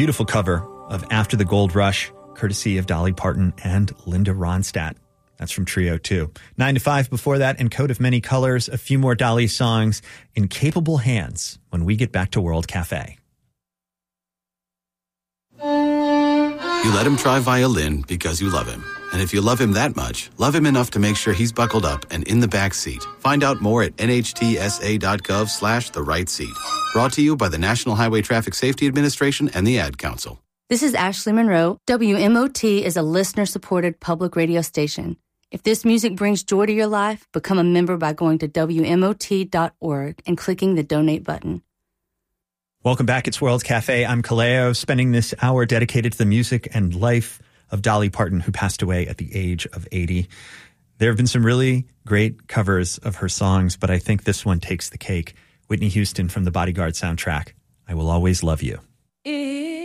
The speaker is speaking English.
Beautiful cover of After the Gold Rush, courtesy of Dolly Parton and Linda Ronstadt. That's from Trio 2. 9 to 5 before that, and Coat of Many Colors, a few more Dolly songs in capable hands when we get back to World Cafe. You let him try violin because you love him. And if you love him that much, love him enough to make sure he's buckled up and in the back seat. Find out more at nhtsa.gov/the right seat. Brought to you by the National Highway Traffic Safety Administration and the Ad Council. This is Ashley Monroe. WMOT is a listener-supported public radio station. If this music brings joy to your life, become a member by going to WMOT.org and clicking the donate button. Welcome back. It's World Cafe. I'm Kaleo, spending this hour dedicated to the music and life of Dolly Parton, who passed away at the age of 80. There have been some really great covers of her songs, but I think this one takes the cake. Whitney Houston from the Bodyguard soundtrack, I Will Always Love You.